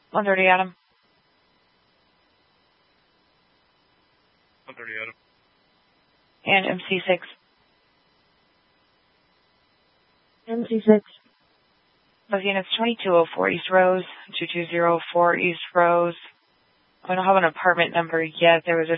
130 Adam. 130 Adam. And MC6. MC6. Those units 2204 East Rose, 2204 East Rose. I don't have an apartment number yet. There was a